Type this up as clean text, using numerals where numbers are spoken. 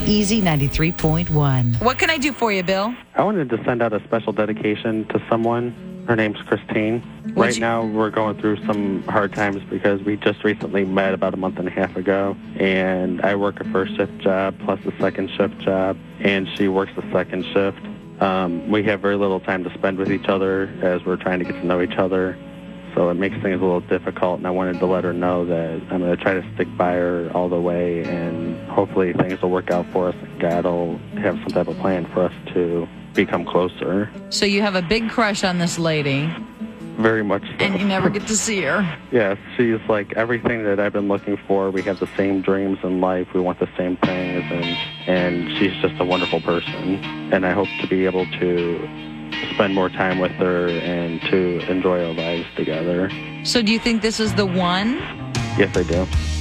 Easy 93.1. What can I do for you, Bill? I wanted to send out a special dedication to someone. Her name's Christine. Right now, we're going through some hard times because we just recently met about a month and a half ago, and I work a first shift job plus a second shift job, and she works the second shift. We have very little time to spend with each other as we're trying to get to know each other, so it makes things a little difficult, and I wanted to let her know that I'm going to try to stick by her all the way, and hopefully things will work out for us, and God will have some type of plan for us to become closer. So you have a big crush on this lady. Very much so. And you never get to see her. Yes, she's like everything that I've been looking for. We have the same dreams in life. We want the same things, and she's just a wonderful person. And I hope to be able to spend more time with her and to enjoy our lives together. So do you think this is the one? Yes, I do.